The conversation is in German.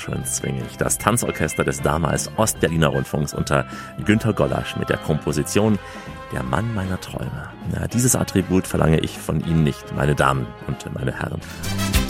schön zwingig. Das Tanzorchester des damals Ostberliner Rundfunks unter Günter Gollasch mit der Komposition Der Mann meiner Träume. Ja, dieses Attribut verlange ich von Ihnen nicht, meine Damen und meine Herren.